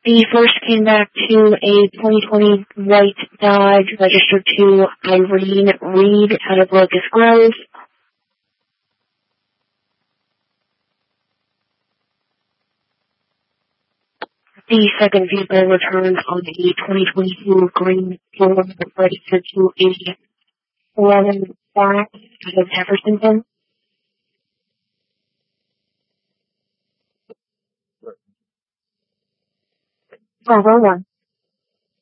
The first came back to a 2020 white Dodge registered to Irene Reed out of Locust Grove. The second vehicle returned on a 2022 green Ford registered to a 11 Black out of Jeffersonton. Bravo 1.